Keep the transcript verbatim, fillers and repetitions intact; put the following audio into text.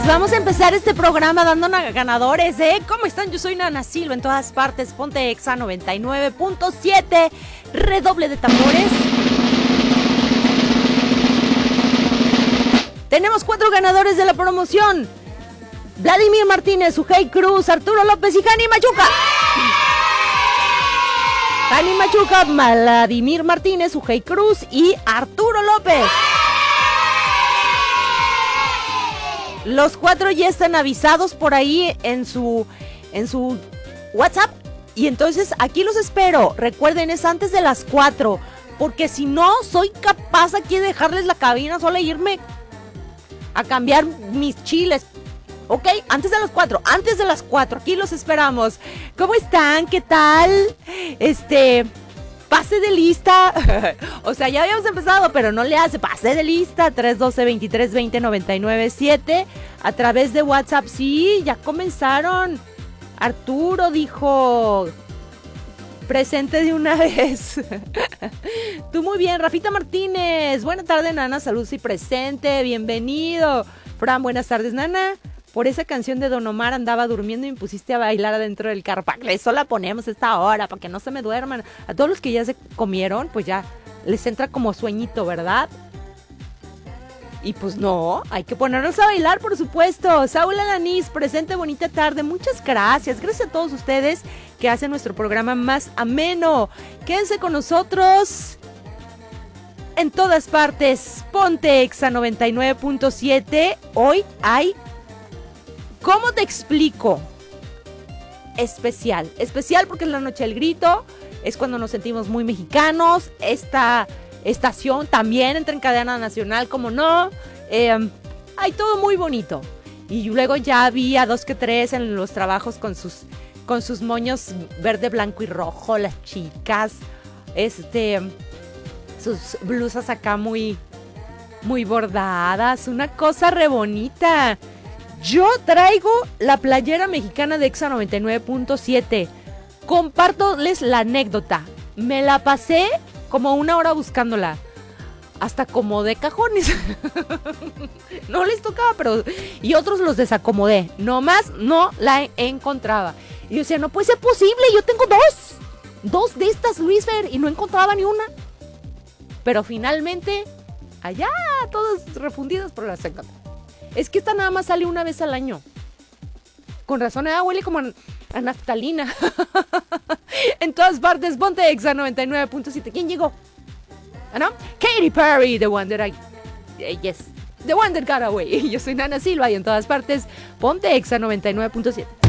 Pues vamos a empezar este programa dando ganadores, ¿eh? ¿Cómo están? Yo soy Nana Silva, en todas partes, Ponte Exa noventa y nueve punto siete, redoble de tambores. Tenemos cuatro ganadores de la promoción: Vladimir Martínez, Ujei Cruz, Arturo López y Jani Machuca. Jani Machuca, Vladimir Martínez, Ujei Cruz y Arturo López. Los cuatro ya están avisados por ahí en su, en su WhatsApp. Y entonces aquí los espero. Recuerden, es antes de las cuatro. Porque si no, soy capaz aquí de dejarles la cabina sola e irme a cambiar mis chiles. Ok, antes de las cuatro, antes de las cuatro, aquí los esperamos. ¿Cómo están? ¿Qué tal? Este... Pase de lista, o sea, ya habíamos empezado, pero no le hace, pase de lista, tres uno dos, veintitrés veinte, noventa y nueve siete, a través de WhatsApp. Sí, ya comenzaron. Arturo dijo, presente de una vez. Tú muy bien, Rafita Martínez, buena tarde, Nana, saludos y presente, bienvenido. Fran, buenas tardes, Nana. Por esa canción de Don Omar andaba durmiendo y me pusiste a bailar adentro del carro. Eso la ponemos a esta hora, para que no se me duerman. A todos los que ya se comieron, pues ya les entra como sueñito, ¿verdad? Y pues no, hay que ponernos a bailar, por supuesto. Saúl Alanis, presente, bonita tarde. Muchas gracias. Gracias a todos ustedes que hacen nuestro programa más ameno. Quédense con nosotros en todas partes. Ponte Exa noventa y nueve punto siete. Hoy hay... ¿Cómo te explico? Especial. Especial porque es la noche del grito. Es cuando nos sentimos muy mexicanos. Esta estación también entra en cadena nacional, como no. Eh, hay todo muy bonito. Y luego ya vi a dos que tres en los trabajos con sus, con sus moños verde, blanco y rojo. Las chicas. Este, sus blusas acá muy, muy bordadas. Una cosa re bonita. Yo traigo la playera mexicana de Exa noventa y nueve punto siete. Compartoles la anécdota. Me la pasé como una hora buscándola. Hasta acomodé cajones. No les tocaba, pero... Y otros los desacomodé. Nomás no la encontraba. Y yo decía, no puede ser posible. Yo tengo dos. Dos de estas, Luis Fer. Y no encontraba ni una. Pero finalmente, allá, todos refundidos, pero las encontré. Es que esta nada más sale una vez al año. Con razón, ah, huele como a, a naftalina. En todas partes, Ponte Exa noventa y nueve punto siete. ¿Quién llegó? ¿Ah, no? Katy Perry, the one that I... Uh, yes, the one that got away. Yo soy Nana Silva y en todas partes, Ponte Exa noventa y nueve punto siete.